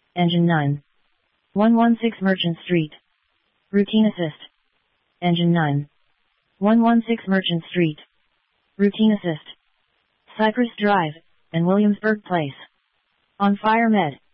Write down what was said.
Engine 9. 116 Merchant Street. Routine Assist. Engine 9. 116 Merchant Street. Routine Assist. Cypress Drive, and Williamsburg Place. On Fire Med.